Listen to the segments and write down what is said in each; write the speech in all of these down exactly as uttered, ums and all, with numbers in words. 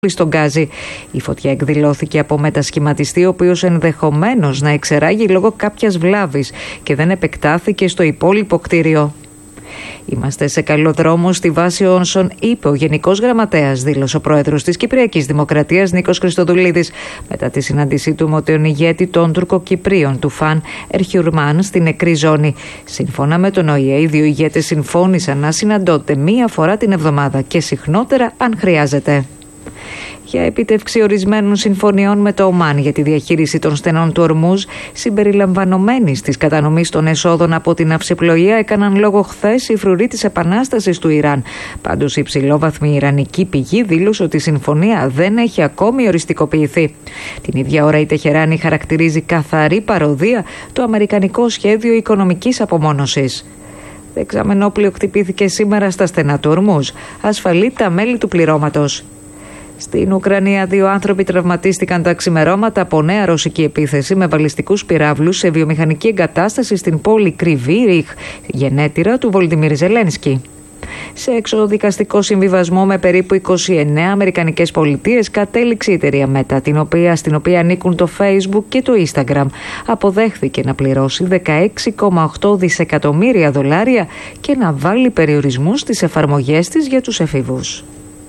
στον Γκάζι. Η φωτιά εκδηλώθηκε από μετασχηματιστή, ο οποίος ενδεχομένως να εξεράγει λόγω κάποιας βλάβης και δεν επεκτάθηκε στο υπόλοιπο κτίριο. Είμαστε σε καλό δρόμο στη βάση όσων είπε ο Γενικός Γραμματέας, δήλωσε ο πρόεδρος της Κυπριακής Δημοκρατίας Νίκος Χριστοδουλίδης μετά τη συνάντησή του με τον ηγέτη των Τουρκοκυπρίων του Φαν Ερχιουρμάν στην νεκρή ζώνη. Σύμφωνα με τον Ο Η Ε, οι δύο ηγέτες συμφώνησαν να συναντώνται μία φορά την εβδομάδα και συχνότερα αν χρειάζεται. Για επίτευξη ορισμένων συμφωνιών με το Ομάν για τη διαχείριση των στενών του Ορμούζ, συμπεριλαμβανομένης της κατανομής των εσόδων από την ναυσιπλοεία, έκαναν λόγο χθες οι φρουροί της επανάστασης του Ιράν. Πάντως, η υψηλόβαθμη ιρανική πηγή δήλωσε ότι η συμφωνία δεν έχει ακόμη οριστικοποιηθεί. Την ίδια ώρα, η Τεχεράνη χαρακτηρίζει καθαρή παροδία το αμερικανικό σχέδιο οικονομικής απομόνωσης. Δεξαμενόπλοιο χτυπήθηκε σήμερα στα στενά του Ορμούζ. Ασφαλεί τα μέλη του πληρώματος. Στην Ουκρανία, δύο άνθρωποι τραυματίστηκαν τα ξημερώματα από νέα ρωσική επίθεση με βαλιστικούς πυράβλους σε βιομηχανική εγκατάσταση στην πόλη Κρυβή Ριχ, γενέτειρα του Βολντιμίρ Ζελένσκι. Σε εξοδικαστικό συμβιβασμό με περίπου είκοσι εννέα αμερικανικές πολιτείες κατέληξε η εταιρεία Meta, την οποία, στην οποία ανήκουν το Facebook και το Instagram, αποδέχθηκε να πληρώσει δεκαέξι κόμμα οκτώ δισεκατομμύρια δολάρια και να βάλει περιορισμούς στις εφαρμογές της για τους εφήβους.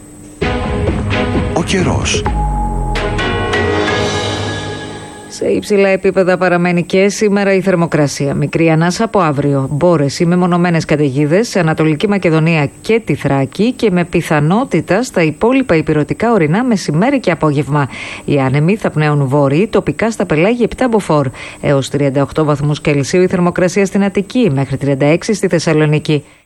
Ο καιρός. Σε υψηλά επίπεδα παραμένει και σήμερα η θερμοκρασία. Μικρή ανάσα από αύριο. Μπόρες ή μεμονωμένες καταιγίδες σε Ανατολική Μακεδονία και τη Θράκη και με πιθανότητα στα υπόλοιπα ηπειρωτικά ορεινά μεσημέρι και απόγευμα. Οι άνεμοι θα πνέουν βόρειοι, τοπικά στα πελάγια επτά μποφόρ. Έως τριάντα οκτώ βαθμούς Κελσίου η θερμοκρασία στην Αττική, μέχρι τριάντα έξι στη Θεσσαλονίκη.